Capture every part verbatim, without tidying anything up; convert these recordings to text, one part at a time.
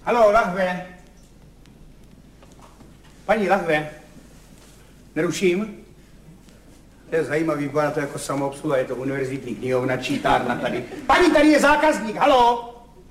Haló, lahve. Paní lahve. Neruším? To je zajímavý, vypadá to jako samoobsluha, je to univerzitní knihovna, čítárna tady. Paní, tady je zákazník, haló!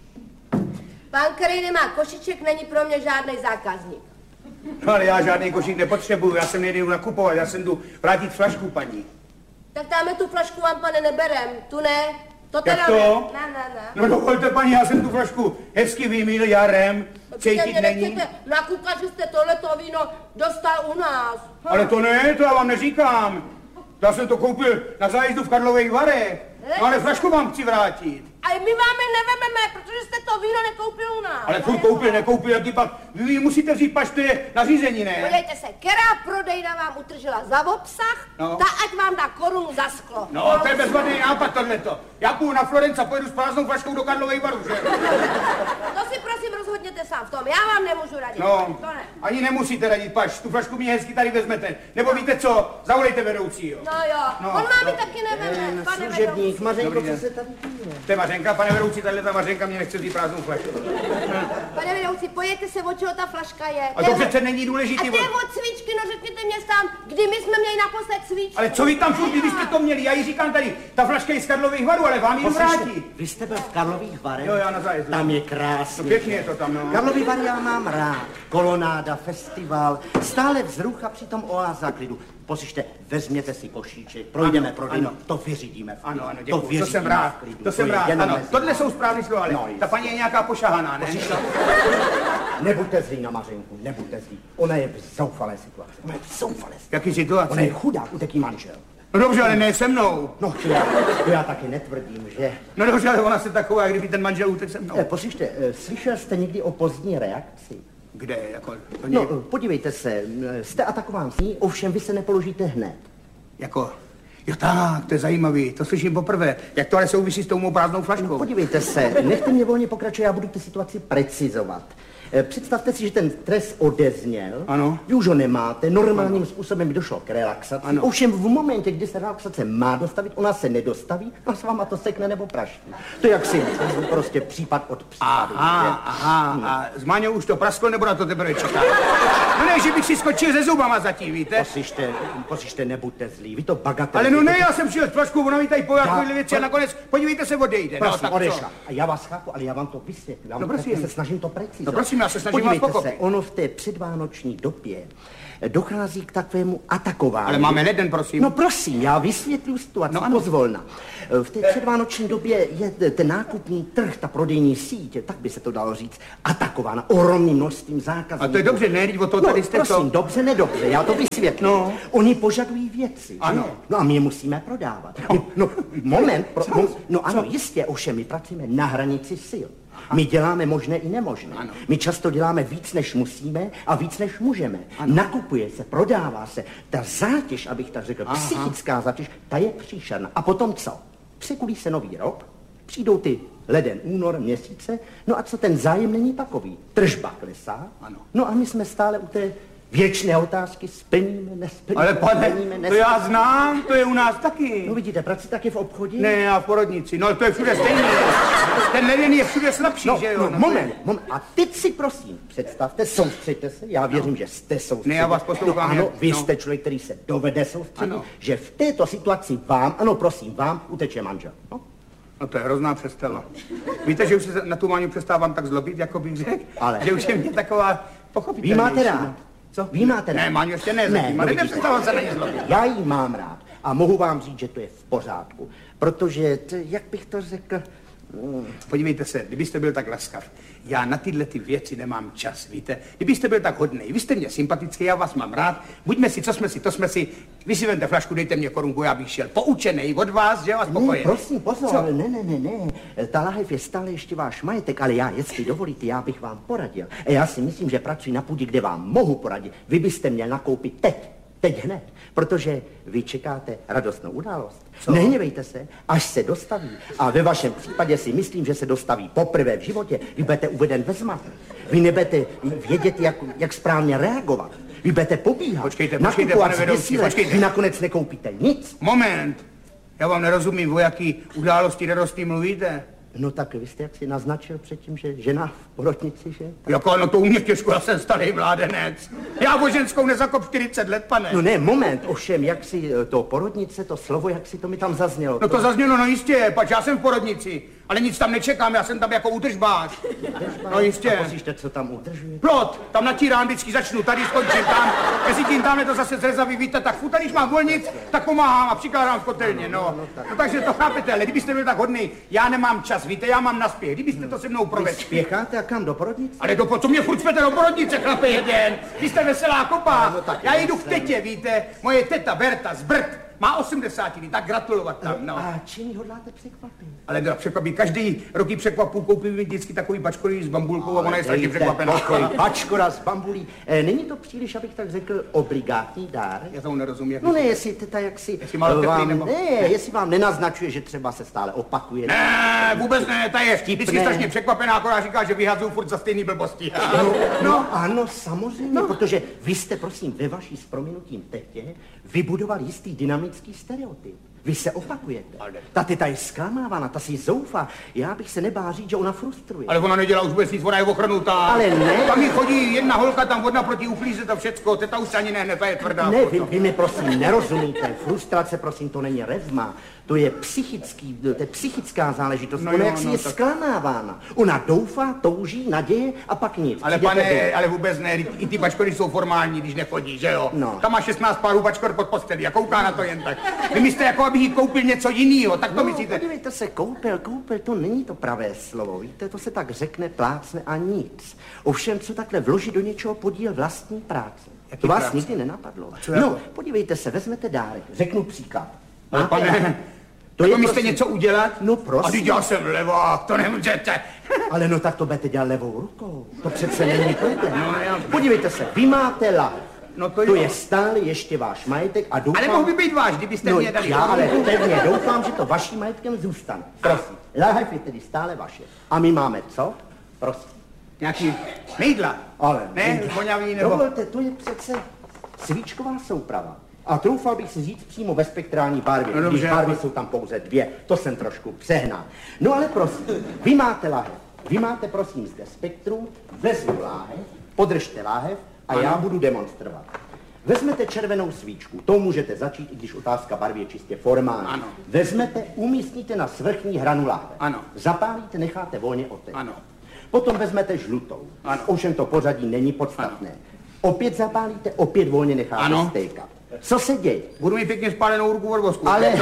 Pán, který nemá košiček, není pro mě žádný zákazník. No ale já žádný košík nepotřebuju, já jsem nejdu nakupovat, já jsem jdu vrátit flašku, paní. Tak dáme tu flašku vám, pane, neberem, tu ne. To teda Jak to? Ne, ne, ne. No dovolte, paní, já jsem tu flašku hezky vymýl jarem, cítit není. Nechcete nakukat, že jste tohleto víno dostal u nás. Hm. Ale to ne, to já vám neříkám. Já jsem to koupil na zájezdu v Karlových Varech. No ale flašku vám chci vrátit. A my vám je nevememe, protože jste to víno nekoupil u nás. Ale furt koupil, nekoupil, jak pak, vy musíte vzít, pač to je nařízení, ne? Podívejte se, která prodejna vám utržila za obsah, no. Ta ať vám dá korunu za sklo. No, no. To je bezvadný nápad tohleto. Já půjdu na Florenc a pojedu s prázdnou flaškou do Karlových Varů, že? To si prosím rozhodněte sám v tom, já vám nemůžu radit. No, to ne. Ani nemusíte radit, pač, tu flašku mi hezky tady vezmete. Nebo víte co, zavolejte vedoucího. No jo, no, on má mi taky neveme, pane služebník, Mařenko, co se tam děje? To je Mařenka, pane vedoucí, tahle ta Mařenka mě nechce vzít prázdnou flašku. Pane vedoucí, pojďte se, od čeho ta flaška je. A to přece není důležitý. A to je od cvičky, no řekněte mě sám, kdy my jsme měli naposled cvičku. Ale co vy tam furt, vy jste to měli, já ji říkám tady, ta flaška je z Karlových Varů, ale vám ji vrátí. Vy jste byl v Karlových Varech? Jo, já na zájezdu. Tam je krásně. No, pěkně je to tam, no. Karlovy Vary já mám rád. Kolonáda, festival, stále vzruch a přitom oáza klidu. Poslyšte, vezměte si košíček, projdeme prodejnu, to vyřídíme. Ano, ano, děkuji, to, to jsem rád, to jsem rád, ano, tohle jsou správný slova, ale no, ta paní je nějaká pošahaná, ne? Poslyšte, nebuďte zlý na Mařenku, nebuďte zlý, ona je v zoufalé situaci, ona je v zoufalé situaci. Jaký situace? Ona je chudák, uteký manžel. No dobře, ale ne se mnou. No, to já, to já taky netvrdím, že? No dobře, ale ona se taková, kdyby ten manžel utek se mnou. Eh, poslyšte, eh, slyšel jste někdy o pozdní reakci? Kde, jako... To no, podívejte se, jste atakován s ní, ovšem vy se nepoložíte hned. Jako... Jo tak, to je zajímavý, to slyším poprvé. Jak to ale souvisí s tou mou prázdnou flaškou? No, podívejte se, nechte mě volně pokračovat, já budu tu situaci precizovat. Představte si, že ten trest odezněl, ano. Vy už ho nemáte, normálním ano. způsobem by došlo k relaxaci. Ano. Ovšem v momentě, kdy se relaxace má dostavit, ona se nedostaví a s váma to sekne nebo praští. To jak si prostě případ od případu. Aha, že? aha, hmm. a s Máňou už to prasklo, nebo na to teprve čeká? No ne, že bych si skočil ze zubama zatím, víte? Poslyšte, poslyšte, nebuďte zlí, vy to bagatelizujete. Ale no ne, já jsem přijel s flaškou, ona mi tady pojákuje věci a nakonec, podívejte se, odejde. Prosím, no, tak odešla. A já vás chápu, ale já vám to vysvětlím. Já no, prosím. se snažím to precizovat. No prosím, já se snažím vás pochopit. Se, ono v té předvánoční době dochází k takovému atakování. Ale máme leden, prosím. No prosím, já vysvětlím situaci, no, pozvolna. V té předvánoční době je ten nákupní trh, ta prodejní síť, tak by se to dalo říct, atakována ohromným množstvím zákazníků. A to je dobře, ne, o to no, tady jste prosím, to... dobře, nedobře, já to vysvětlím. No. Oni požadují věci. Ano. No, no a my je musíme prodávat. No, no moment, pro, no, no ano, jistě, ovšem my pracujeme na hranici sil. My děláme možné i nemožné. Ano. My často děláme víc, než musíme a víc, než můžeme. Ano. Nakupuje se, prodává se. Ta zátěž, abych tak řekl, aha. psychická zátěž, ta je příšerná. A potom co? Překulí se nový rok, přijdou ty leden, únor, měsíce, no a co ten zájem není takový? Tržba klesá, ano. No a my jsme stále u té věčné otázky, splníme, nesplníme, ale pane, splníme, nesplníme. To já znám, to je u nás taky. No vidíte, prací taky v obchodě? Ne, já v porodnici, no to je všude stejně. Ten leden je všude slabší, no, že jo? No, no, moment, moment, a teď si prosím představte, soustřeďte se, já věřím, no. že jste soustředěni. Ne, já vás poslouchám. No, ano, vy no. jste člověk, který se dovede soustředit, ano. že v této situaci vám, ano prosím, vám uteče manžel. No? No to je hrozná představa. Víte, že už se na tu Máňu přestávám tak zlobit, jako bych řekl, ale... že už je mě taková pochopitelnější. Vy máte rád. Co? Vy máte rád. Ne, Máňu ještě ne, zatím, ne, ale nepřestávám se na ně zlobit. Já jí mám rád a mohu vám říct, že to je v pořádku, protože, to, jak bych to řekl... Podívejte se, kdybyste byl tak laskav, já na tyhle ty věci nemám čas, víte? Kdybyste byl tak hodnej, vy jste mě sympatický, já vás mám rád, buďme si, co jsme si, to jsme si, vy si vemte flašku, dejte mě korunku, já bych šel poučenej od vás, že vás spokojený. Ne, prosím, pozor, ale ne, ne, ne, ne, ta lahev je stále ještě váš majetek, ale já, jestli dovolíte, já bych vám poradil. A já si myslím, že pracuji na půdě, kde vám mohu poradit. Vy byste měl nakoupit teď. Teď hned, protože vy čekáte radostnou událost. Co? Nehněvejte se, až se dostaví. A ve vašem případě si myslím, že se dostaví poprvé v životě. Vy budete uveden ve zmatek. Vy nebudete vědět, jak, jak správně reagovat. Vy budete pobíhat. Počkejte, počkejte, pane vedoucí, počkejte. Vy nakonec nekoupíte nic. Moment. Já vám nerozumím, o jaký události radostný mluvíte. No tak vy jste jak si naznačil předtím, že žena v porodnici, že? Jako, no to u mě těžko, já jsem starý mládenec. Já o ženskou nezakop čtyřicet let, pane. No ne, moment, ovšem, jak si to porodnice, to slovo, jak si to mi tam zaznělo. No to, to zaznělo, no jistě, pač já jsem v porodnici, ale nic tam nečekám, já jsem tam jako údržbář. No jistě. A poslyšte, co tam udržuje? Plot, tam natírám, vždycky začnu, tady skončím tam, mezi tím tamhle to zase zrezavý, víte, tak furt, když mám volnic, tak pomáhám a přikládám v kotelně, no. No, no, tak. No takže to chápete, ale kdybyste byl tak hodný, já nemám čas, víte, já mám naspěch, kdybyste to se mnou provedli. Vy spěcháte a kam, do porodnice? Ale do, co mě furt spěte do porodnice, chlape jeden, vy jste veselá kopa, no, já jdu k tetě, víte, moje teta Berta z Brd, má osmdesátiny, tak gratulovat tam, no. A čím hodláte překvapit? Ale teda překvapí, každý roky překvapu, koupí mi vždycky takový bačkory s bambulkou a ona je strašně překvapená. Bačkora s bambulí. E, není to příliš, abych tak řekl, obligátní dár? Já tomu nerozumím. No ne, jestli teta jaksi... Jestli málo teplý, vám, nebo... Ne, jestli vám nenaznačuje, že třeba se stále opakuje. Ne, vůbec ne, ta je vždycky strašně překvapená, akorát říká, že vyhazuju furt za stejný blbosti. No, no, no ano, samozřejmě, no. Protože vy jste, prosím, ve vaší s prominutím tetě vybudoval jistý dynamický stereotyp. Vy se opakujete. Ale... Ta teta je zklamávána, ta si zoufá. Já bych se nebál říct, že ona frustruje. Ale ona nedělá už vůbec nic, ona je ochrnutá. Ale ne. Tam mi chodí jedna holka, tam vodna proti uklíze to všecko, teta už ani ne, ne, ta je tvrdá. Ne, vy, vy mi prosím nerozumíte. Frustrace, prosím, to není revma. To je psychický, to je psychická záležitost. No ona jaksi no, je tak... zklamávána. Ona doufá, touží, naděje a pak nic. Ale pane, do... ale vůbec ne, i ty bačkory jsou formální, když nechodí, že jo? No. Tam má šestnáct párů bačkor pod postelí a kouká na to jen tak. Vy myslíte, jako abych jí koupil něco jiného, tak to no, myslíte? Podívejte se, koupil, koupil, to není to pravé slovo, víte, to se tak řekne, plácne a nic. Ovšem, co takhle vložit do něčeho podíl vlastní práce. Jaký to vás práce? nikdy nenapadlo. No, jako? Podívejte se, vezmete dárek, řeknu příklad. Ale pane, to je myslíte něco udělat? No prosím. A teď já jsem levák, to nemůžete. Ale no tak to budete dělat levou rukou. To přece není pojďte. No, podívejte se, vy máte lahev. No to, to je stále ještě váš majetek a doufám... Ale mohl by být váš, kdybyste no, mě dali... já ale pevně doufám, že to vaším majetkem zůstane. Prosím, lahev je tedy stále vaše. A my máme co? Prosím. Nějaký mejdla. Ale ne, voňavý nebo... Dovolte, to je přece svíčková souprava. A troufal bych si říct přímo ve spektrální barvě, no, když barvy jsou tam pouze dvě. To jsem trošku přehnal. No ale prosím, vy máte lahev. Vy máte prosím zde spektrum, vezmu láhev, podržte láhev a ano. Já budu demonstrovat. Vezmete červenou svíčku, to můžete začít, i když otázka barvy je čistě formální. Ano. Vezmete, umístíte na svrchní hranu láhev. Ano. Zapálíte, necháte volně oteč. Ano. Potom vezmete žlutou. Ano. Ovšem to pořadí není podstatné. Ano. Opět zapálíte, opět volně necháte ano. Stékat. Co se děje? Budu mít pěkně spálenou ruku od vosku. Ale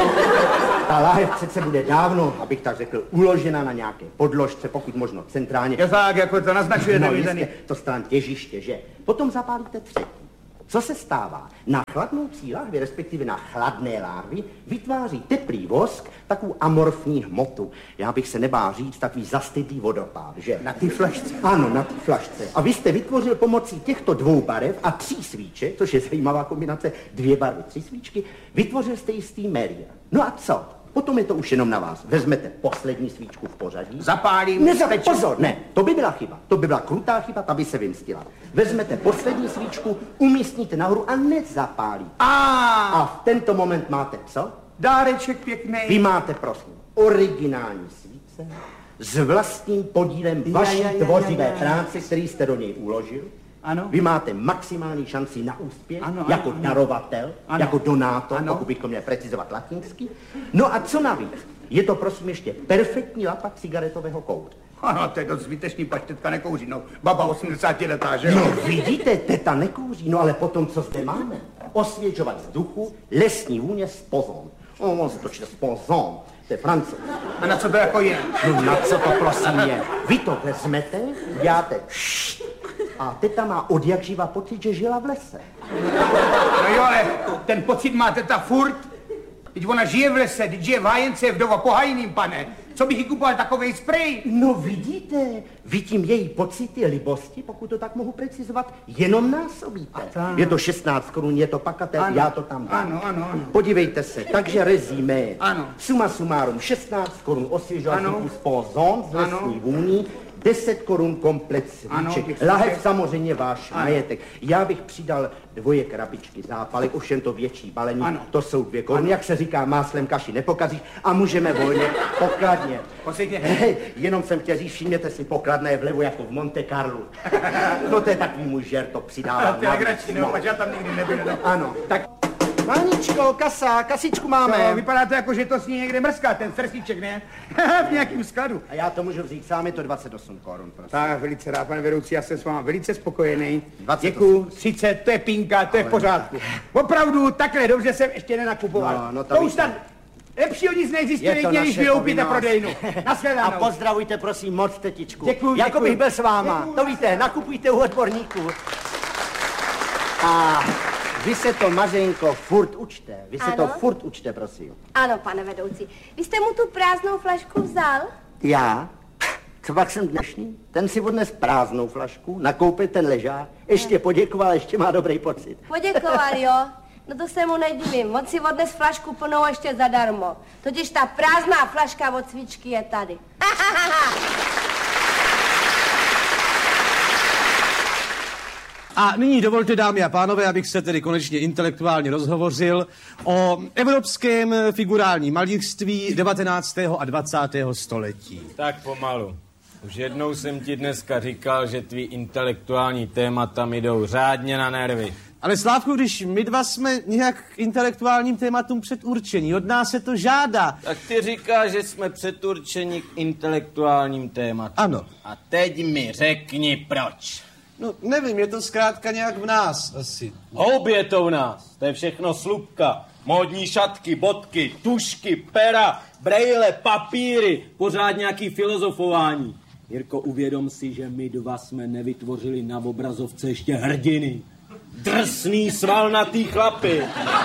ta láhev přece bude dávno, abych tak řekl, uložena na nějaké podložce, pokud možno centrálně. Je tak, jako to naznačujete. No jistě, to stran těžiště, že? Potom zapálíte třetí. Co se stává? Na chladnoucí láhvi, respektive na chladné láhvi, vytváří teplý vosk takovou amorfní hmotu. Já bych se nebál říct takový zastydlý vodopád, že? Na ty flašce? Ano, na ty flašce. A vy jste vytvořil pomocí těchto dvou barev a tří svíček, což je zajímavá kombinace, dvě barvy, tři svíčky, vytvořil jste jistý média. No a co? Potom je to už jenom na vás. Vezmete poslední svíčku v pořadí. Zapálím. Nezap... Pozor, ne, to by byla chyba. To by byla krutá chyba, ta by se vymstila. Vezmete poslední svíčku, umístíte nahoru a nezapálíte. A, a v tento moment máte co? Dáreček pěkný. Vy máte, prosím, originální svíce s vlastním podílem vaší tvořivé práce, který jste do něj uložil. Ano. Vy máte maximální šanci na úspěch, ano, jako ano, darovatel, ano. jako donátor, ano. pokud bychom měli precizovat latinsky. No a co navíc? Je to prosím ještě perfektní lapa cigaretového kouře. Ano, to je dost zbytečný, pač tetka nekouří, no. Baba osmdesátiletá, že jo? No vidíte, teta nekouří, no ale potom co zde máme? Osvěžovat vzduchu, lesní vůně z pozon. O, on se to čte z pozon, to je francouz. A na co to jako je? No na co to prosím je? Vy to vezmete, děláte ššt, a teta má od jak živa pocit, že žila v lese. No jo, ale ten pocit má teta furt. Teď ona žije v lese, teď žije v hájence, je vdova po hajným, pane. Co bych jí kupoval takovej sprej? No vidíte, vy tím její pocity libosti, pokud to tak mohu precizovat, jenom násobíte. Je to šestnáct korun, je to pakatel, já to tam dám. Ano, ano, ano. Podívejte se, takže rezíme. Ano. Suma sumárum šestnáct korun osvěžovat z pozon, z lesní vůní, deset korun komplet svíček. Lahev samozřejmě váš ano. majetek. Já bych přidal dvoje krabičky zápalek, ovšem to větší balení. Ano. To jsou dvě koruny, jak se říká, máslem kaši nepokazíš a můžeme volně pokladně. Hej, jenom jsem chtěl říct, všimněte si, pokladna je vlevo jako v Monte Carlo. No to je takový můj žert, to přidávám. To je legrační, no, já tam nikdy nebyl. No. Ano, tak... Máničko, kasa, kasičku máme. To, vypadá to jako, že to s ní někde mrská, ten frsíček, ne? V nějakým skladu. A já to můžu vzít sám, je to dvacet osm korun, prosím. Tak, velice rád, pane vedoucí, já jsem s vámi velice spokojený. Děkuju, třicet, to je pinka, to je v pořádku. Opravdu, takhle dobře jsem ještě nenakupoval. No, no to, to už tam... Lepšího nic neexistuje, když vyloupíte prodejnu. A pozdravujte, prosím, moc tetičku. Děkuju, jako děkuju. bych byl s váma. Děkuju. To víte, nakupujte u odborníků. A vy se to, Mařenko, furt učte. Vy se ano? to furt učte, prosím. Ano, pane vedoucí. Vy jste mu tu prázdnou flašku vzal? Já? Co pak jsem dnešní? Ten si odnes prázdnou flašku, nakoupil ten ležák, ještě poděkoval, ještě má dobrý pocit. Poděkoval, jo? No to se mu nedivím. On si odnes flašku plnou ještě zadarmo. Totiž ta prázdná flaška od svíčky je tady. A nyní dovolte, dámy a pánové, abych se tedy konečně intelektuálně rozhovořil o evropském figurálním malířství devatenáctého a dvacátého století. Tak pomalu. Už jednou jsem ti dneska říkal, že tvý intelektuální témata mi jdou řádně na nervy. Ale Slávku, když my dva jsme nějak k intelektuálním tématům předurčení, od nás se to žádá. Tak ty říkáš, že jsme předurčeni k intelektuálním tématům. Ano. A teď mi řekni proč. No, nevím, je to zkrátka nějak v nás asi. Houby je to v nás. To je všechno slupka. Módní šatky, bodky, tušky, pera, brejle, papíry, pořád nějaký filozofování. Jirko, uvědom si, že my dva jsme nevytvořili na obrazovce ještě hrdiny. Drsný, svalnatý chlapy.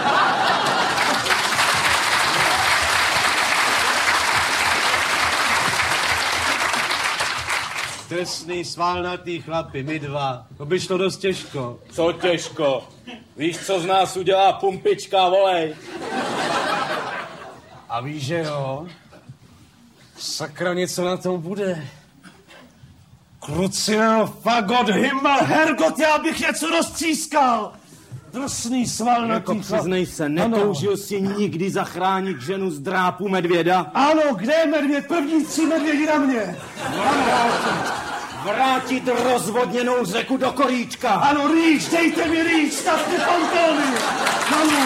Drsný, svalnatý chlapy, my dva. To by šlo dost těžko. Co těžko? Víš, co z nás udělá pumpička, volej? A víš, že jo? Sakra, něco na tom bude. Krucinel, fagot, himmel, hergot, já bych něco roztřískal. Drsný, svalnatý jako přiznej se, netoužil ano. si nikdy zachránit ženu z drápu medvěda? Ano, kde je medvěd? První tři medvědi na mě. Vrátit rozvodněnou řeku do koríčka. Ano, rýč, dejte mi rýč, stavte pontony. Ano.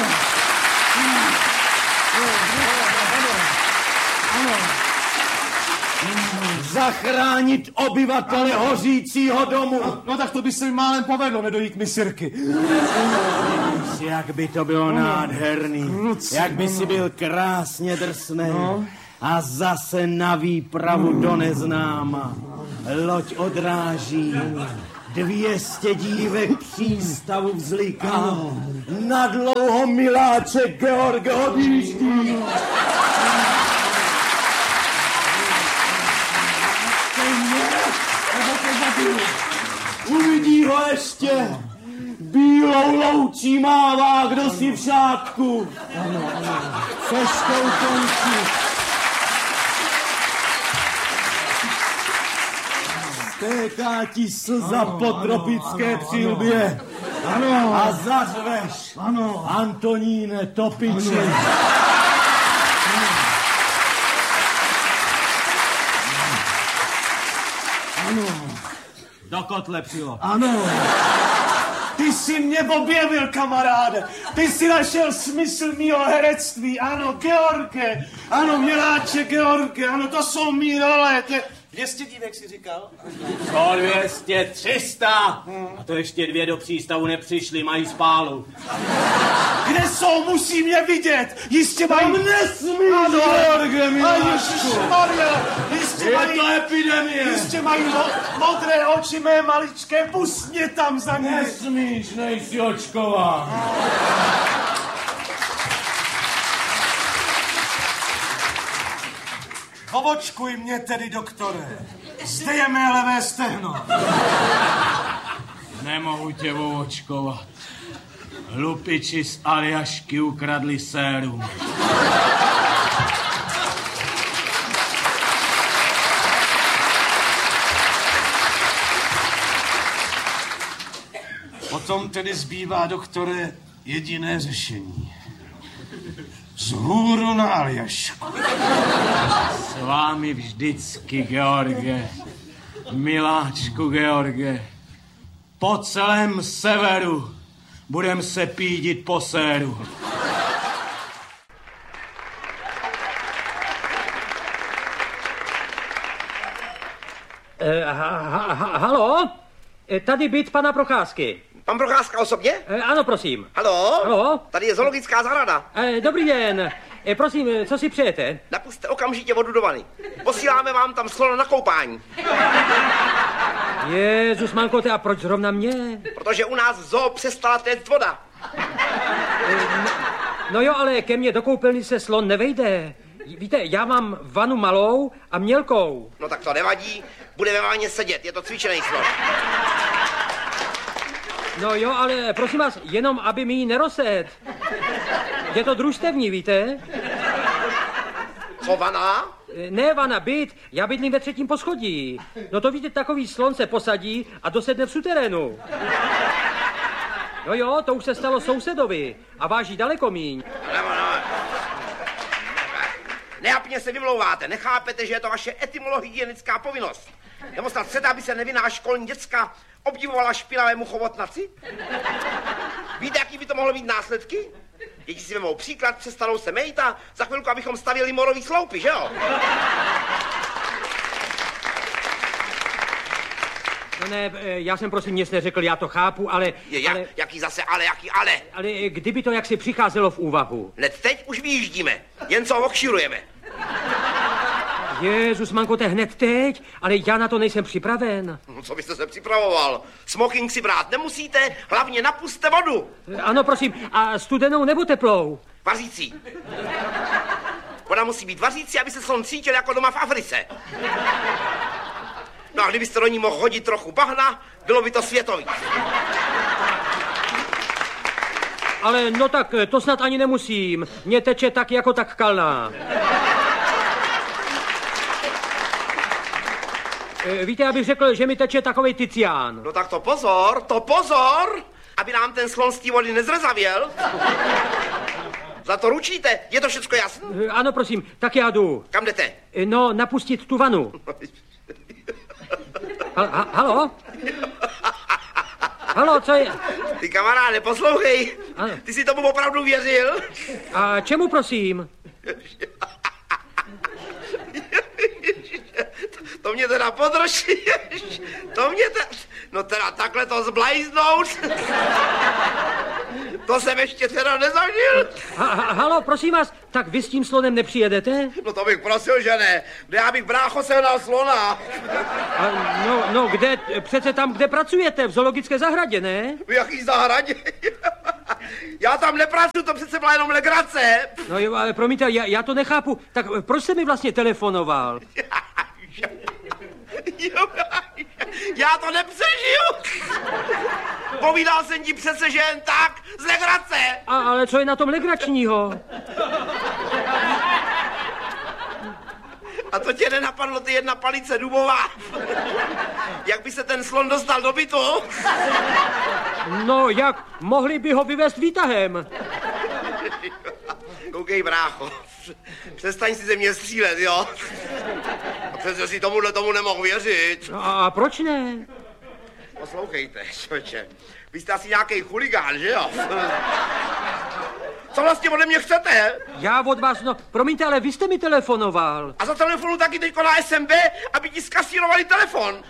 Zachránit obyvatele hořícího domu. No, no tak to by se mi málem povedlo, nedojít mi sirky. Jak by to bylo nádherný. Jak by si byl krásně drsnej. No. A zase na výpravu do neznáma. Loď odráží. Dvě stě dívek přístavu vzliká. Na dlouho miláček Georg odjíždí. Uvidí ho ještě. Bílou loučí mává, kdo si v šátku. Ano, ano. Cestou končí. Stéká ti slza po tropické přilbě. Ano. A zařveš. Ano. Antoníne, topiči. Ano. Do kotle přilo. Ano. Ty jsi mě objevil, kamaráde. Ty jsi našel smysl mýho herectví. Ano, George. Ano, miláče George. Ano, to jsou mý role. Tě... dvě stě dívek si říkal? sto, dvě stě, tři sta. Hmm. A to ještě dvě do přístavu nepřišly, mají spálu. Kde jsou? Musím je vidět. Jistě mají... Tam nesmíš, ano, George, miláčku. Ježišmarja. Jistě je mají... to epidemie. Jistě mají mo- modré oči mé maličké. Pust mě tam za ně. Nesmíš, nejsi očková. Ovočkuj mě tedy, doktore. Zde je mé levé stehno. Nemohu tě ovočkovat. Hlupiči z Aljašky ukradli sérum. Potom tedy zbývá, doktore, jediné řešení. Vzhůru na Aljašku. S vámi vždycky, George. Miláčku, George. Po celém severu budem se pídit po séru. Eh, ha, ha, ha, halo? Eh, Tady byt pana Procházky. Pan Procházka osobně? Eh, ano, prosím. Halo? Halo? Tady je zoologická zahrada. Eh, Dobrý den. Eh, Prosím, eh, co si přejete? Napusťte okamžitě vodu do vany. Posíláme vám tam slona na koupání. Jezus, mankote, a proč zrovna mě? Protože u nás v zoo přestala téct voda. No jo, ale ke mně do koupelny se slon nevejde. Víte, já mám vanu malou a mělkou. No tak to nevadí, bude ve vaně sedět, je to cvičený slon. No jo, ale prosím vás, jenom aby mi ji nerozset. Je to družstevní, víte? Co vana? Ne, vana, byt. Já bydlím ve třetím poschodí. No to víte, takový slon se posadí a dosedne v suterénu. No jo, to už se stalo sousedovi a váží daleko míň. Nebo no. Nejapně se vymlouváte, nechápete, že je to vaše etymologická povinnost. Nebo snad chcete, aby se nevinná školní děcka obdivovala špinavému chobotnaci? Víte, jaký by to mohlo mít následky? Děti si vemou příklad, přestanou se mejt a za chvilku, abychom stavěli morový sloupy, že jo? No ne, já jsem prosím nic neřekl, já to chápu, ale... Je, jak, ale, jaký zase ale, jaký ale? ale kdyby to jaksi přicházelo v úvahu. Hned teď už vyjíždíme, jen co okširujeme. Jezus, mankote, hned teď, ale já na to nejsem připraven. No, co byste se připravoval? Smoking si brát nemusíte, hlavně napuste vodu. Ano, prosím, a studenou nebo teplou? Vařící. Voda musí být vařící, aby se slon cítil jako doma v Africe. No a kdybyste do ní mohl hodit trochu bahna, bylo by to světový. Ale no tak, to snad ani nemusím. Mně teče tak jako tak kalná. Víte, já bych řekl, že mi teče takovej Ticián. No tak to pozor, to pozor, aby nám ten slon z té vody nezrezavěl. Za to ručíte, je to všecko jasné? Ano, prosím, tak já jdu. Kam jdete? No, napustit tu vanu. Ha, ha, halo? Halo, co je? Ty kamaráde, poslouchej. Ano. Ty si tomu opravdu věřil? A čemu, prosím? To mě teda podrží. To mě teda... No teda takhle to zblajznout. To jsem ještě teda nezažil. Ha, ha, halo, prosím vás, tak vy s tím slonem nepřijedete? No to bych prosil, že ne. Kde já bych brácho sehnal slona. A, no, no, kde? Přece tam, kde pracujete, v zoologické zahradě, ne? V jaký zahradě? Já tam nepracuji, to přece byla jenom legrace. No jo, ale promiňte, já, já to nechápu. Tak proč jste mi vlastně telefonoval? Já to nepřežiju. Povídal jsem ti přece, že jen tak, z legrace. A, ale co je na tom legračního? A to tě nenapadlo, ty jedna palice dubová. Jak by se ten slon dostal do bytu? No, jak? Mohli by ho vyvést výtahem. Koukej, brácho, přestaň si ze mě střílet, jo? A přece si tomuhle tomu nemohu věřit. No, a proč ne? Poslouchejte, člověče, vy jste asi nějaký chuligán, že jo? Co vlastně ode mě chcete? Já od vás, no, promiňte, ale vy jste mi telefonoval. A za telefonu taky teďko na S M B, aby ti zkasírovali telefon.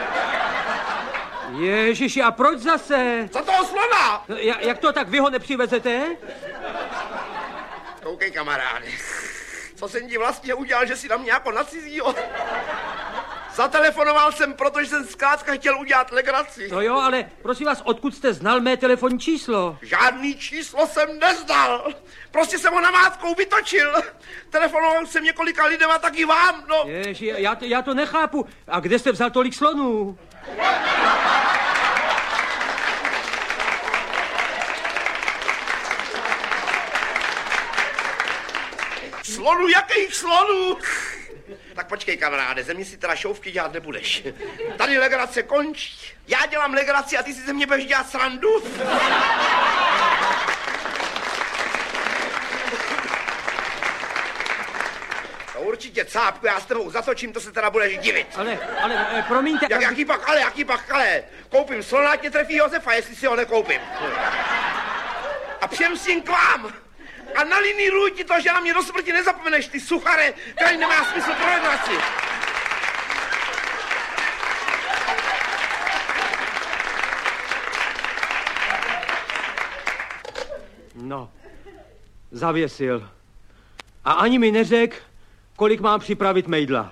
Ježiši, a proč zase? Za toho slona! No, jak, jak to, tak vy ho nepřivezete? Koukej, kamaráde, co jsem ti vlastně udělal, že si na mě jako na cizího? Zatelefonoval jsem, protože jsem zkrátka chtěl udělat legraci. No jo, ale prosím vás, odkud jste znal mé telefonní číslo? Žádný číslo jsem neznal. Prostě jsem ho namátkou vytočil. Telefonoval jsem několika lidem a taky vám, no. Ježi, já to, já to nechápu. A kde jste vzal tolik slonů? Slonů? Jakých slonů? Tak počkej, kamaráde, ze mě si teda šouvky dělat nebudeš. Tady legrace končí. Já dělám legraci a ty si ze mě budeš dělat srandu. No určitě, cápku, já s tebou zatočím, to se teda budeš divit. Ale, ale, eh, promiňte... Jak, jaký pak, ale, jaký pak, ale. Koupím slona, tě trefí Josefa, jestli si ho nekoupím. A přijem s ním k vám. A naliníruj ti to, že na mě do smrti nezapomeneš, ty suchare, který nemá smysl projednat si. No, zavěsil. A ani mi neřekl, kolik mám připravit mejdla.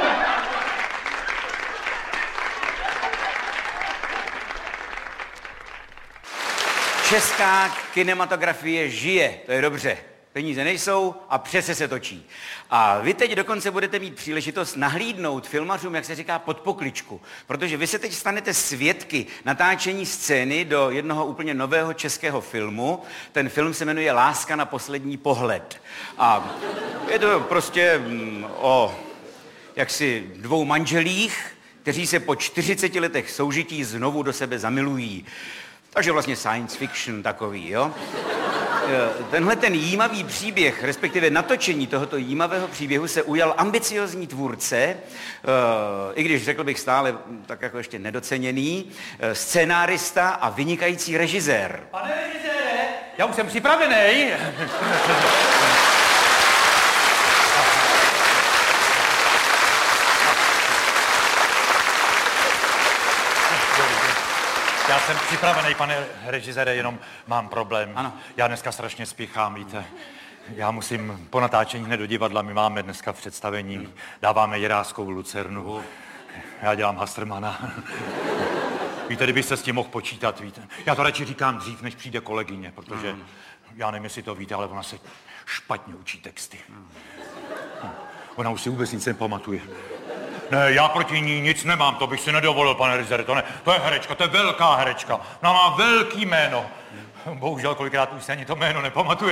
Česká kinematografie žije, to je dobře. Peníze nejsou a přese se točí. A vy teď dokonce budete mít příležitost nahlídnout filmařům, jak se říká, pod pokličku. Protože vy se teď stanete svědky natáčení scény do jednoho úplně nového českého filmu. Ten film se jmenuje Láska na poslední pohled. A je to prostě mm, o jaksi dvou manželích, kteří se po čtyřiceti letech soužití znovu do sebe zamilují. Takže vlastně science fiction takový, jo? Tenhle ten jímavý příběh, respektive natočení tohoto jímavého příběhu se ujal ambiciozní tvůrce, i když řekl bych stále tak jako ještě nedoceněný, scénárista a vynikající režisér. Pane režisére, já už jsem připravený. Já jsem připravený, pane režisére, jenom mám problém. Ano. Já dneska strašně spěchám, víte. Já musím po natáčení hned do divadla, my máme dneska představení, dáváme Jiráskou Lucernu. Já dělám Hastrmana. Víte, kdybyste s tím mohl počítat, víte. Já to radši říkám dřív, než přijde kolegyně, protože já nevím, jestli to víte, ale ona se špatně učí texty. Ona už si vůbec nic nepamatuje. Ne, já proti ní nic nemám, to bych si nedovolil, pane režisére, to ne. To je herečka, to je velká herečka. Ona má velký jméno. Bohužel kolikrát už se ani to jméno nepamatuje.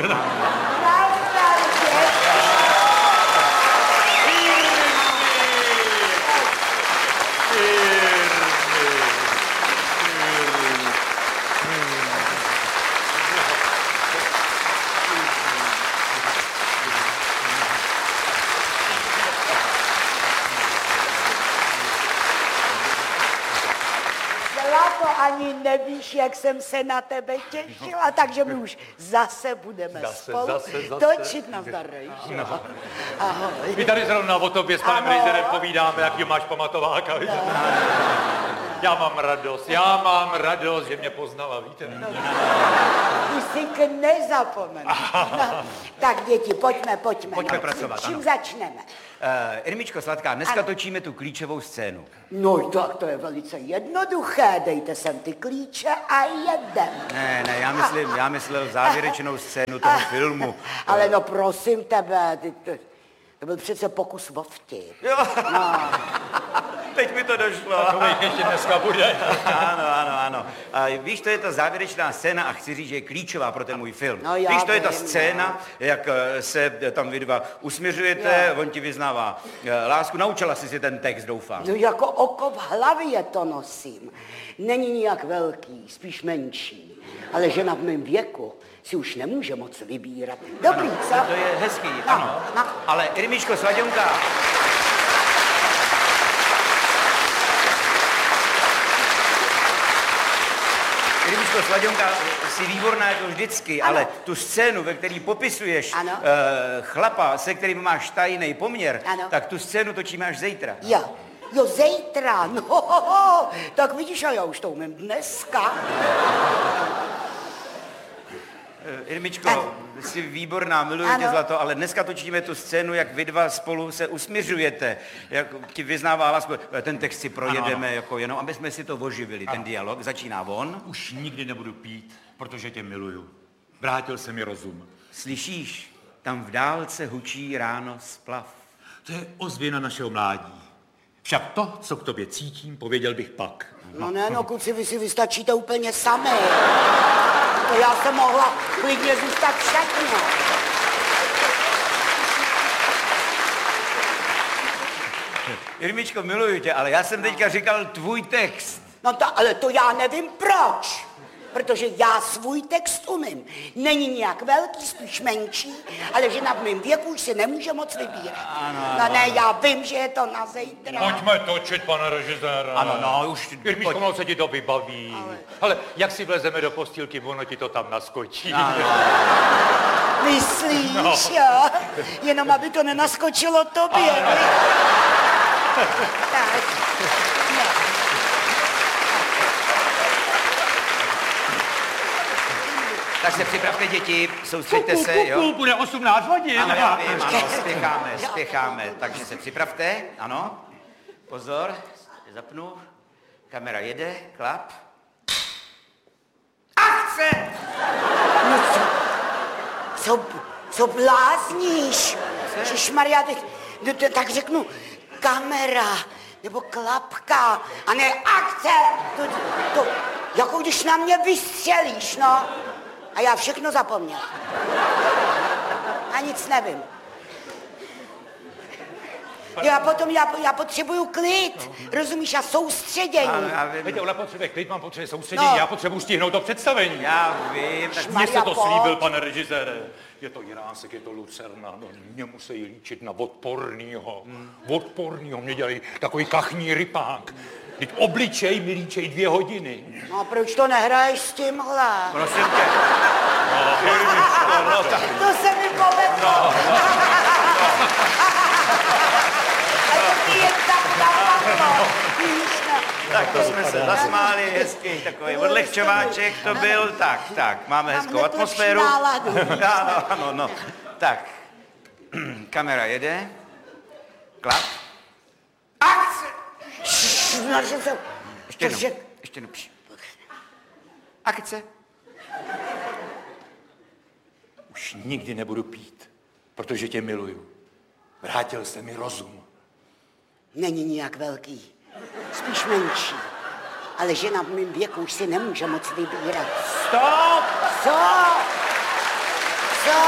Ani nevíš, jak jsem se na tebe těšila, takže my už zase budeme zase, spolu zase, zase. točit na zdarejší. No. Ahoj. My tady zrovna o tobě s panem režisérem povídáme, jaký máš pamatováka. Já mám radost, já mám radost, že mě poznala, víte? No, ty si k nezapomenu. No, tak děti, pojďme, pojďme. Pojďme no. pracovat, Čím ano. začneme? Uh, Irmičko sladká, dneska Ano. točíme tu klíčovou scénu. No tak to je velice jednoduché, dejte sem ty klíče a jedem. Ne, ne, já myslím, já myslel závěrečnou scénu toho filmu. Ale no prosím tebe, ty, ty, to byl přece pokus o vtip. Jo. No. Teď mi to došlo. Takovej ještě dneska bude. Ano, ano, ano. A víš, to je ta závěrečná scéna a chci říct, že je klíčová pro ten můj film. No, já víš, to je ta vím, scéna, jak eh, se tam vy dva usměřujete, Jo. on ti vyznává eh, lásku. Naučila jsi si ten text, doufám. No jako oko v hlavě to nosím. Není nijak velký, spíš menší. Ale žena v mém věku si už nemůže moc vybírat. Dobrý, ano, co? to je hezký, No, ano. no. Ale Irmičko Sladěnka, Irmičko Sladěnka, jsi výborná jako vždycky, Ano. ale tu scénu, ve které popisuješ Ano. uh, chlapa, se kterým máš tajný poměr, Ano. tak tu scénu točíme až zítra. Jo, jo, zítra, no, ho, ho, ho. Tak vidíš, a já už to umím dneska. Uh, Irmičko, Ano. jsi výborná, miluji Ano. tě zlato, ale dneska točíme tu scénu, jak vy dva spolu se usměřujete, jak ti vyznává lásku. Ten text si projedeme, Ano, ano. jako jenom, aby jsme si to oživili, ten dialog. Začíná on. Už nikdy nebudu pít, protože tě miluju. Vrátil se mi rozum. Slyšíš, tam v dálce hučí ráno splav. To je ozvěna našeho mládí. Však to, co k tobě cítím, pověděl bych pak. No ne, no kluci, vy si vystačíte úplně sami. To já jsem mohla klidně zůstat v šatně. Irmičko, miluju tě, ale já jsem teďka říkal tvůj text. No to, ale to já nevím proč. Protože já svůj text umím. Není nějak velký, spíš menší, ale že v mém věku už si nemůže moc vybírat. Ano, ano. No ne, já vím, že je to na zítra. Pojďme točit, pane režisére. Ano, no, už... Irmičko, pojď. No se ti to vybaví. Ale... ale jak si vlezeme do postýlky, ono ti to tam naskočí. Ano. Myslíš, no. Jo? Jenom aby to nenaskočilo tobě. Tak. No. Tak se připravte, děti, soustřeďte se, jo? Bude osmnáct hodin. Ano, já vím, ano, spěcháme, spěcháme, takže se připravte, ano. Pozor, zapnu, kamera jede, klap. Akce! No co, co, co blázníš? Ježišmarja, teď, tak řeknu kamera, nebo klapka, a ne akce. To, to, jako když na mě vystřelíš, no. A já všechno zapomněl. A nic nevím. Já potom, já, já potřebuju klid, no. Rozumíš, a soustředění. Ano, já vím. Víte, ona potřebuje klid, mám potřebuje soustředění, No. já potřebuji stihnout to představení. Já vím, tak Mně se to slíbil, pane režisére. Je to Jirásek, je to Lucerna, no mě musí líčit na odpornýho. Hmm. Odpornýho, mě dělají takový kachní rypák. Teď obličej mi líčej dvě hodiny. No a proč to nehraješ s tímhle? Prosím tě. No, Irmičko, no tak. To se mi povedlo. No, no, no. A to mi jen tak napadlo. Víš, no. Tak to jsme se zasmáli, hezký takový odlehčováček to byl. Tak, tak, máme hezkou atmosféru. Ano, ano, no. Tak, kamera jede. Klap. Akce! No, že se... Ještě jednou, že... ještě jednou. Akce. Už nikdy nebudu pít, protože tě miluju. Vrátil se mi rozum. Není nijak velký, spíš menší. Ale žena v mém věku už si nemůže moc vybírat. Stop! Co? Co?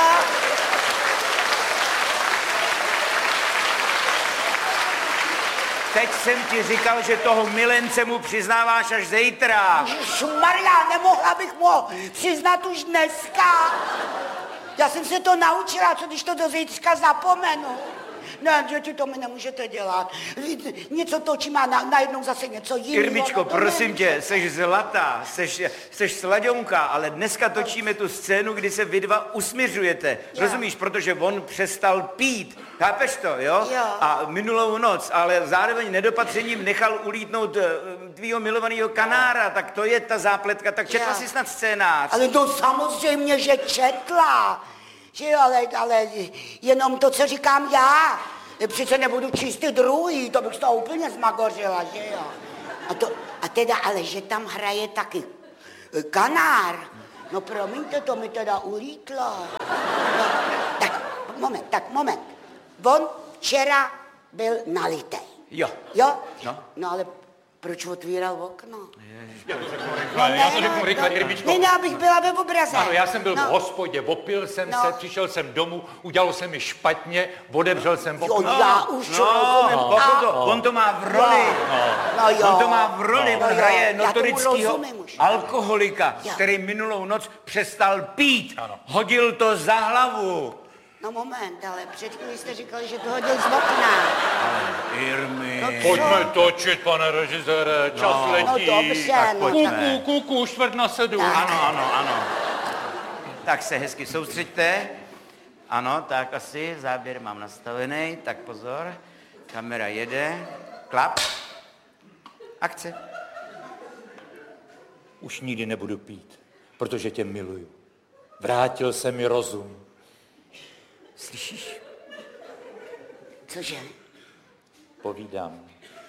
Teď jsem ti říkal, že toho milence mu přiznáváš až zítra. Ježišmarja, nemohla bych mu přiznat už dneska. Já jsem se to naučila, co když to do zítřka zapomenu. Ne, děti, to mi nemůžete dělat. Něco točím a na, najednou zase něco jiného. Irmičko, no, prosím tě, seš zlatá, seš, seš slaďonka, ale dneska točíme tu scénu, kdy se vy dva usměřujete. Jo. Rozumíš, protože on přestal pít. Chápeš to, jo? Jo. A minulou noc, ale zároveň nedopatřením nechal ulítnout tvýho milovaného kanára, tak to je ta zápletka, tak četla Jo. si snad scénář. Ale to samozřejmě, že četla. Že jo, ale, ale jenom to, co říkám já. Přece nebudu číst ty druhý, to bych z toho úplně zmagořila, že jo. A, to, a teda, ale že tam hraje taky kanár. No promiňte, to mi teda ulítlo. No, tak, moment, tak moment. On včera byl nalitej. Jo. Jo? No. No ale proč otvíral okno? Já to řeknu rychle, já to řeknu rychle, Irmičko. Ne, ne, abych byla ve obraze. Ano, já jsem byl no. v hospodě, opil jsem No. se, přišel jsem domů, udělalo se mi špatně, odevřel jsem Jo, okno. já už No, rozumím. no, A- to, on to má v roli. No, no jo. On to má v roli, No on jo, hraje já tomu notorického rozumím už. alkoholika, Jo. který minulou noc přestal pít. Ano. Hodil to za hlavu. No moment, ale před chvílí jste říkali, že to hodil z okna. Irmi. No, Pojďme točit, pane režisére, čas No. letí. No dobře, tak no pojďme. tak. Kuku, kuku, čtvrt na sedm. Ano, ano, ano. Tak se hezky soustřeďte. Ano, tak asi, záběr mám nastavený, tak pozor. Kamera jede. Klap. Akce. Už nikdy nebudu pít, protože tě miluju. Vrátil se mi rozum. Slyšíš? Cože? Povídám.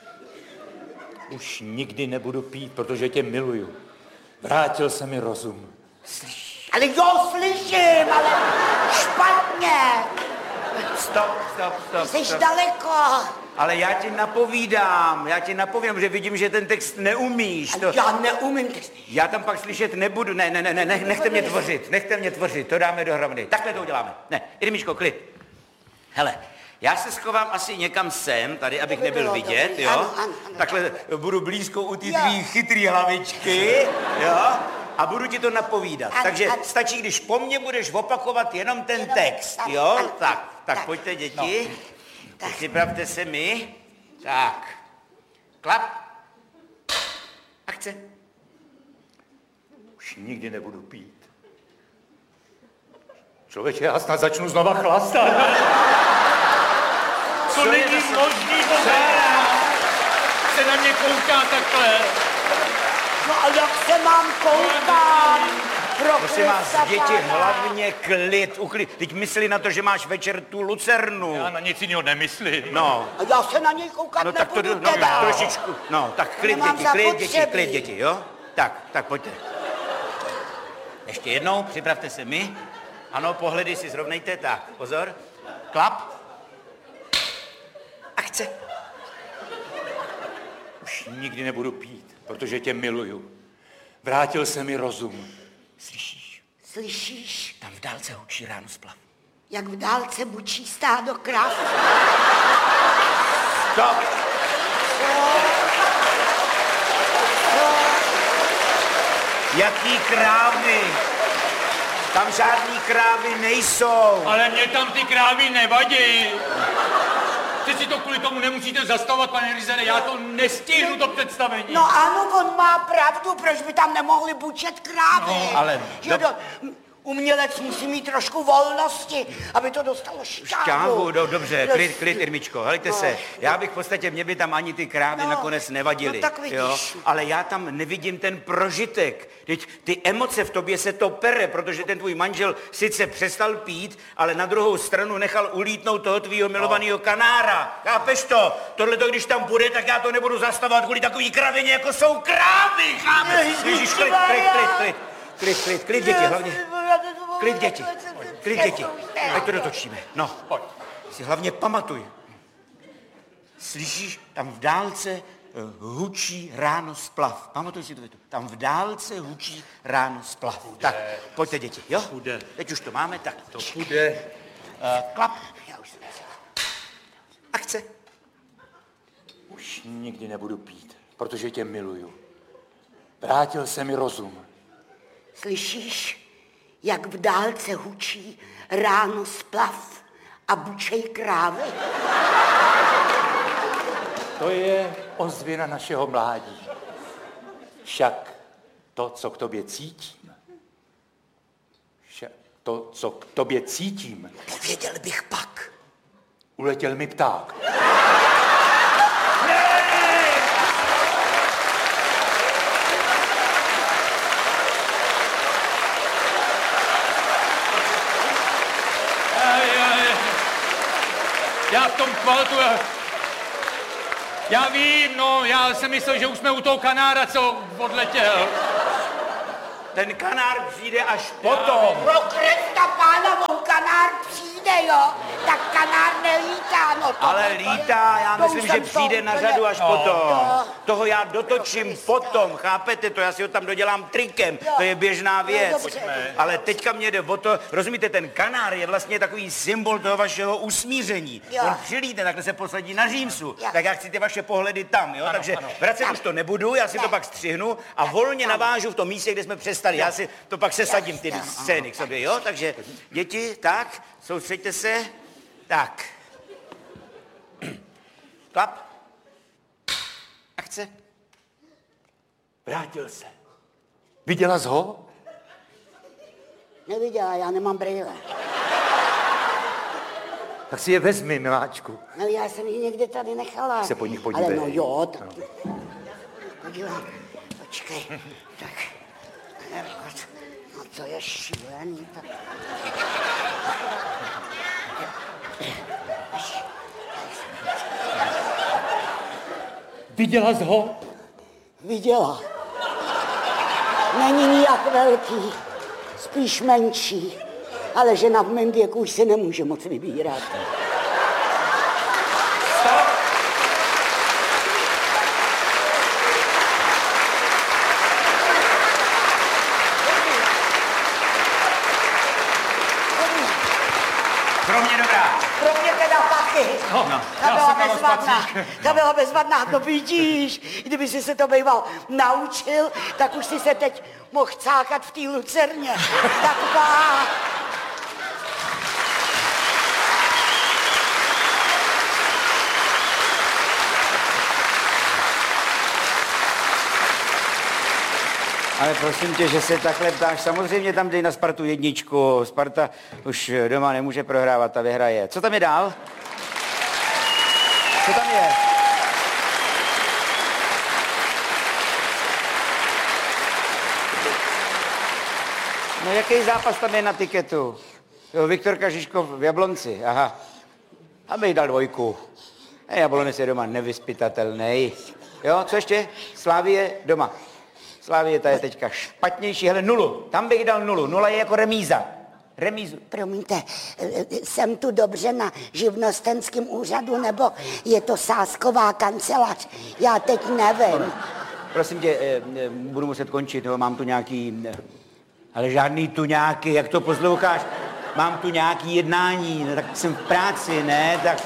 Už nikdy nebudu pít, protože tě miluju. Vrátil se mi rozum. Slyšíš? Ale jo, slyším, ale špatně. Stop, stop, stop, Jsi stop. daleko. Ale já ti napovídám, já ti napovídám, že vidím, že ten text neumíš. To... Já neumím text. Já tam pak slyšet nebudu. Ne, ne, ne, ne, ne, nechte mě tvořit, nechte mě tvořit, to dáme dohromady. Takhle to uděláme. Ne, Irmičko, klid. Hele, Já se schovám asi někam sem, tady, abych nebyl vidět, jo? Ano, ano, ano. Takhle budu blízko u té tvý chytrý hlavičky, jo? A budu ti to napovídat. Ano, Takže ano. stačí, když po mně budeš opakovat jenom ten Jenom, text, ano, jo? ano, Tak, ano, tak tak. pojďte, děti. No. Tak. Připravte se mi. Tak. Klap. Akce. Už nikdy nebudu pít. Člověče, já snad začnu znova chlastat. To Co je není zase? možný, Bohára. Se na mě kouká takhle. No a jak se mám koukat? Prosím vás, děti, hlavně klid, uklid. Teď mysli na to, že máš večer tu lucernu. Já na nic jiného nemyslím. No. A já se na něj koukat No tak to nebudu no, teda. trošičku. No, tak klid, Nemám děti, klid, děti, zapotřebí. klid, děti, jo? Tak, tak pojďte. Ještě jednou, připravte se mi. Ano, pohledy si zrovnejte, tak, pozor. Klap. Akce. Už nikdy nebudu pít, protože tě miluju. Vrátil se mi rozum. Slyšíš? Slyšíš, Tam v dálce hučí ráno splav. jak v dálce bučí stádo krav? Stop! Jaký krávy? Tam žádný krávy nejsou. Ale mě tam ty krávy nevadí. Přeci to kvůli tomu nemusíte zastavovat, pane Rizere, já to nestihnu do představení. No ano, on má pravdu, proč by tam nemohli bučet krávy? No, ale- Že do, umělec musí mít trošku volnosti, aby to dostalo šťávu. Šťávu, do, dobře, Prostě. klid, klid, Irmičko, helejte No. se, já bych v podstatě, mě by tam ani ty krávy No, nakonec nevadily, no tak vidíš. jo, ale já tam nevidím ten prožitek, teď ty emoce v tobě se to pere, protože ten tvůj manžel sice přestal pít, ale na druhou stranu nechal ulítnout toho tvýho milovaného kanára, chápeš to? Tohle to, když tam bude, tak já to nebudu zastavovat kvůli takový kravině, jako jsou krávy, chápeš? Ježíš, klid, klid, klid, klid, klid, klid, klid, děti, hlavně. Klid, děti. Klid, děti. Ať to dotočíme. No, pojď. Si hlavně pamatuj. Slyšíš, tam v dálce uh, hučí ráno splav. Pamatuj si to větu. Tam v dálce hučí ráno splav. Bude. Tak, pojďte, děti, jo? Bude. Teď už to máme, tak. To bude. Uh, klap. Já už jsem si... Akce. Už nikdy nebudu pít, protože tě miluju. Vrátil se mi rozum. Slyšíš, jak v dálce hučí ráno splav a bučej krávy? To je ozvěna našeho mládí. Však to, co k tobě cítím, však to, co k tobě cítím, Nevěděl bych pak. uletěl mi pták. Já v tom kvaltu, já, já vím, no, já jsem myslel, že už jsme u toho kanára, co odletěl. Ten kanár přijde až potom. Pro Krista pána, on kanár přijde, jo? Tak kanár nelítá, no to... Ale to- lítá, já to myslím, už že jsem to přijde na úplně- řadu až No. potom. Jo. Toho já dotočím potom, chápete to? Já si ho tam dodělám trikem, Jo. to je běžná věc. dobře. Ale teďka mě jde o to, rozumíte, ten kanár je vlastně takový symbol toho vašeho usmíření. Jo. On přilítne, takhle se posadí na římsu. Jo. Tak já chci ty vaše pohledy tam, jo? Takže vracet Tak. už to nebudu, já si to Ne. pak střihnu a volně Ano. navážu v tom místě, kde jsme přestali. Já si to pak sesadím ty Jo. scény k sobě, jo? Takže děti, tak, soustřeďte se. Tak. Klap. Akce. Vrátil se. Viděla jsi ho? Neviděla, já nemám brýle. Tak si je vezmi, miláčku. No já jsem ji někde tady nechala. Se po nich podívej. Ale no jo, tak... Podívám. Počkej. Tak. No to je šílený. Tak... Viděla jsi ho? Viděla. Není nijak velký, spíš menší. Ale žena v mém věku už si nemůže moc vybírat. Pro mě dobrá. Pro mě teda taky. No, no, Ta byla bezvadná. Ta byla bezvadná, to vidíš. Kdyby si se to býval naučil, tak už si se teď mohl cákat v té lucerně. Taková... Ale prosím tě, že se takhle ptáš, samozřejmě tam dej na Spartu jedničku. Sparta už doma nemůže prohrávat a vyhraje. Co tam je dál? Co tam je? No jaký zápas tam je na tiketu? Jo, Viktor Kažiškov v Jablonci, aha. A bych dal dvojku. A Jablonec je doma nevyspytatelný. Jo, co ještě? Slávie doma. Slávie, ta je teďka špatnější, hele, nulu. Tam bych dal nulu. Nula je jako remíza. Remízu. Promiňte, jsem tu dobře na živnostenském úřadu, nebo je to sázková kancelář? Já teď nevím. Prosím tě, budu muset končit, jo, mám tu nějaký... Ale žádný tu nějaký, jak to posloucháš? Mám tu nějaký jednání, no, tak jsem v práci, ne? Tak...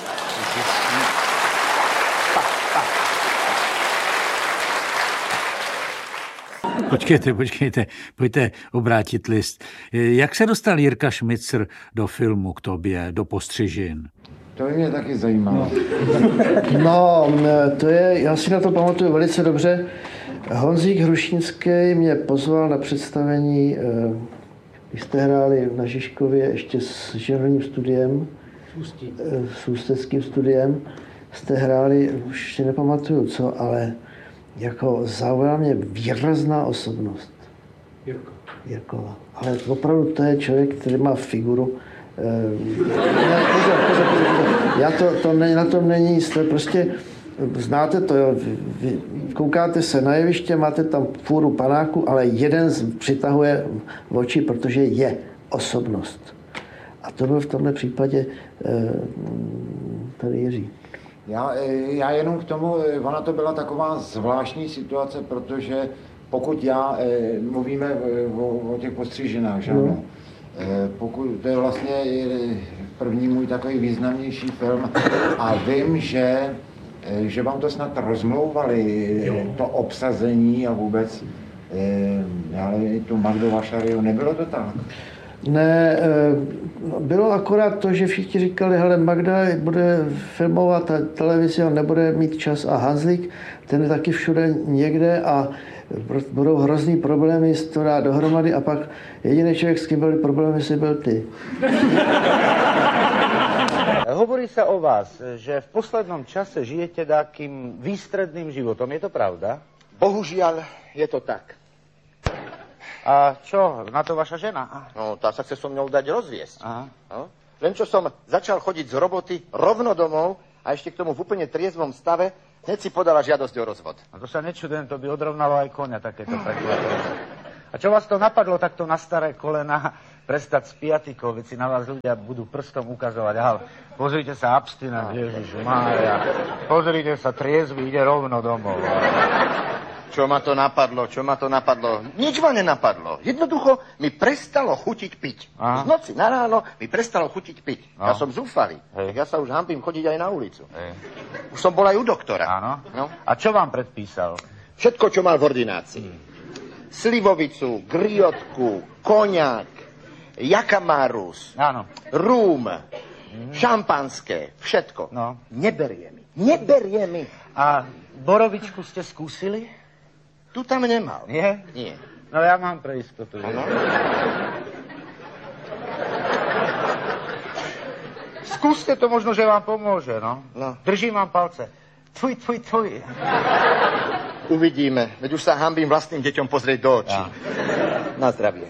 Počkejte, počkejte, pojďte obrátit list. Jak se dostal Jirka Šmicr do filmu k tobě, do Postřižin? To by mě taky zajímalo. No, to je, já si na to pamatuju velice dobře. Honzík Hrušínský mě pozval na představení, když jste hráli na Žižkově ještě s Žerhovým studiem, s Ústeckým studiem, jste hráli, už si nepamatuju co, ale jako zaujala mě výrazná osobnost. Jirko. Jirkova. Ale opravdu to je člověk, který má figuru. Ne, pozor, pozor, pozor, pozor. Já to, to ne, na tom není jisté, prostě znáte to, jo. Vy koukáte se na jeviště, máte tam fůru panáku, ale jeden přitahuje v oči, protože je osobnost. A to byl v tomhle případě tady Jiří. Já, já jenom k tomu, ona to byla taková zvláštní situace, protože pokud já, mluvíme o, o těch Postřižinách, že ano, pokud to je vlastně první můj takový významnější film a vím, že, že vám to snad rozmlouvali, to obsazení a vůbec, ale tu Magdu Vašariu, nebylo to tak? Ne, bylo akorát to, že všichni říkali, hele, Magda bude filmovat televizi a nebude mít čas a Hanzlík, ten je taky všude někde a budou hrozný problémy s to dát dohromady a pak jediný člověk, s kým byly problémy, si byl ty. Hovorí sa o vás, že v poslednom čase žijete takým výstredným životom, je to pravda? Bohužiaľ, je to tak. A čo, na to vaša žena? No, tá sa chce so mnou dať rozviesť. Aha. No? Len čo som začal chodiť z roboty rovno domov a ešte k tomu v úplne triezvom stave, hneď si podala žiadosť o rozvod. A to sa nečudujem, to by odrovnalo aj koňa takéto prekvapenie. A čo vás to napadlo takto na staré kolena prestať s piatikou, veď si na vás ľudia budú prstom ukazovať. Aha, pozrite sa, abstinent, Ježiš Mária. Pozrite sa, triezvy, ide rovno domov. Čo ma to napadlo, čo ma to napadlo? Nič ma nenapadlo. Jednoducho mi prestalo chutiť piť. Aha. Z noci na ráno mi prestalo chutiť piť. No. Ja som zúfalý. Hej. Ja sa už hanbím chodiť aj na ulicu. Hej. Už som bol aj u doktora. Áno. No. A čo vám predpísal? Všetko, čo mal v ordinácii. Hmm. Slivovicu, griotku, koniak, jakamarus, áno. rúm, hmm. šampanské, všetko. No. Neberie mi. Neberie mi. A borovičku ste skúsili? Tu tam nemal. Nie? Nie. No ja mám pre istotu. Ano. Skúste to, možno, že vám pomôže, no. No. Držím vám palce. Tfuj, tfuj, tfuj. Uvidíme. Veď už sa hanbím vlastným deťom pozrieť do očí. Ja. Na zdravie.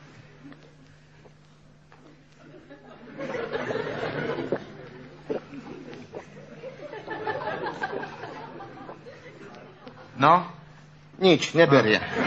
No? Nič, neberie. No.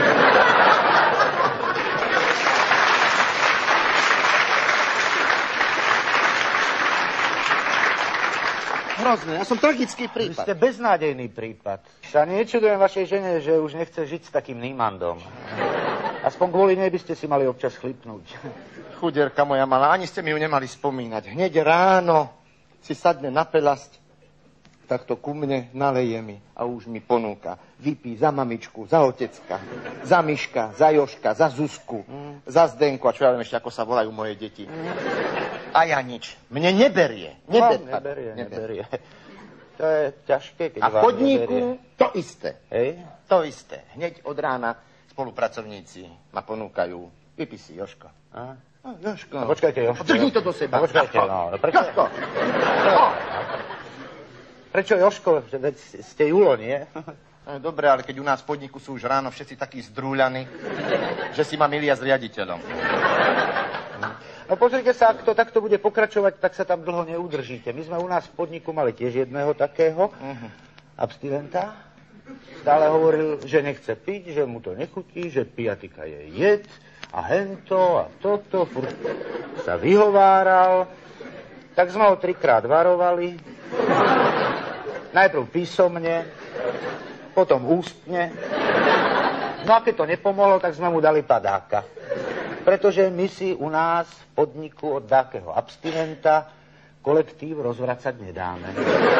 Hrozné, ja som tragický prípad. Vy ste beznádejný prípad. Sa nečudujem vašej žene, že už nechce žiť s takým Nýmandom. Aspoň kvôli nej by ste si mali občas chlipnúť. Chudierka moja malá, ani ste mi ju nemali spomínať. Hneď ráno si sadne na pelasť, tak to ku mne naleje mi a už mi ponúka. Vypí za mamičku, za otecka, za Miška, za Joška, za Zuzku, mm. za Zdenku a čo ja viem ešte, ako sa volajú moje deti. Mm. A ja nič. Mne neberie. Neber, no, neberie, neberie. To je ťažké, keď a vám chodníku neberie. To isté. Hej? To isté. Hneď od rána spolupracovníci ma ponúkajú. Vypí si, Joško. A? A, Joško. A počkajte, Joško. Drni to do seba. A počkajte, no. Prečo? Joško. No. Prečo Joško? Že veď ste Julo, nie? Dobre, ale keď u nás v podniku sú už ráno všetci takí zdrúľaní, že si ma milia s riaditeľom. No pozrite sa, ak to takto bude pokračovať, tak sa tam dlho neudržíte. My sme u nás v podniku mali tiež jedného takého uh-huh. abstinenta. Stále hovoril, že nechce piť, že mu to nechutí, že pijatika je jed a hento a toto. Furt sa vyhováral. Tak sme ho trikrát varovali. Najprv písomne, potom ústne. No a keď to nepomohlo, tak sme mu dali padáka. Pretože my si u nás v podniku od dákeho abstinenta kolektív rozvracať nedáme.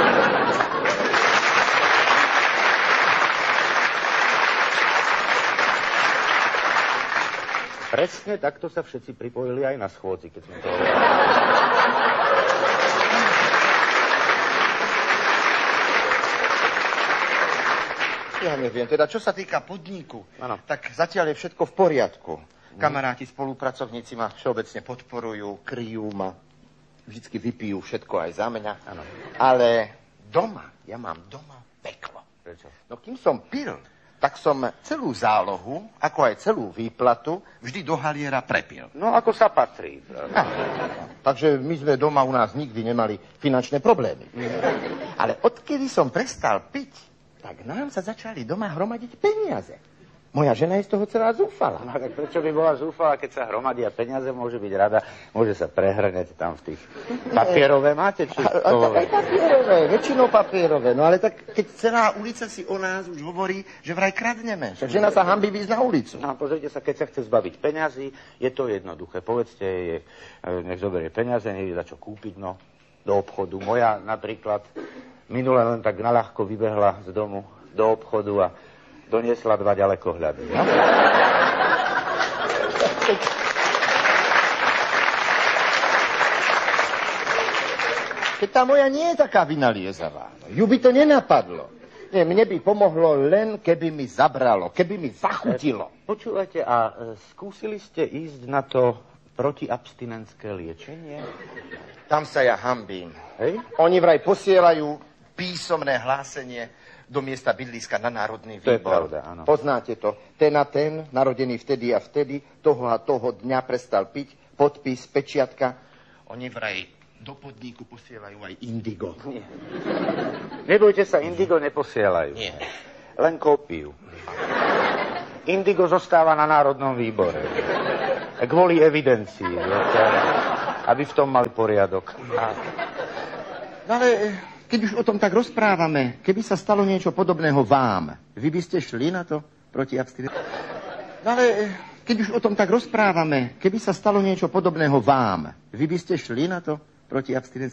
Presne takto sa všetci pripojili aj na schôdzi, keď sme to hovorili. Ja neviem, teda čo sa týka podniku, ano. Tak zatiaľ je všetko v poriadku. Kamaráti, spolupracovníci ma všeobecne podporujú, kryjú ma, vždycky vypijú všetko aj za mňa. Ano. Ale doma, ja mám doma peklo. Prečo? No kým som pil, tak som celú zálohu, ako aj celú výplatu, vždy do haliera prepil. No ako sa patrí. No, takže my sme doma u nás nikdy nemali finančné problémy. Ale odkedy som prestal piť, tak nám sa začali doma hromadiť peniaze. Moja žena je z toho celá zúfala. No tak prečo by bola zúfala, keď sa hromadia peniaze, môže byť rada, môže sa prehrňať tam v tých papierové máte? Či a, a, tak aj papierové, väčšinou papierové. No ale tak keď celá ulica si o nás už hovorí, že vraj kradneme. Však žena sa hanbí výjsť na ulicu. No pozrite sa, keď sa chce zbaviť peňazí, je to jednoduché. Povedzte jej, nech zoberie peniaze, nech za čo kúpiť, no, do obchodu. Moja napríklad minule len tak naľahko vybehla z domu do obchodu a doniesla dva ďalekohľady. No? Keď tá moja nie je taká vynaliezavá, ju by to nenapadlo. Nie, mne by pomohlo len, keby mi zabralo, keby mi zachutilo. Počúvajte, a skúsili ste ísť na to protiabstinentské liečenie? Tam sa ja hanbím. Hej? Oni vraj posielajú písomné hlásenie do miesta bydliska na Národný výbor. To je pravda, áno. Poznáte to. Ten a ten, narodený vtedy a vtedy, toho a toho dňa prestal piť, podpis, pečiatka. Oni vraj do podniku posielajú aj indigo. Nie. Nebojte sa, indigo neposielajú. Nie. Len kópiu. Indigo zostáva na Národnom výbore. Kvôli evidencii. Aby v tom mali poriadok. No ale keď už o tom tak rozprávame, keby sa stalo niečo podobného vám, vy by ste šli na to proti abstinentu? No ale keď už o tom tak rozprávame, keby sa stalo niečo podobného vám, vy by ste šli na to proti abstinentu?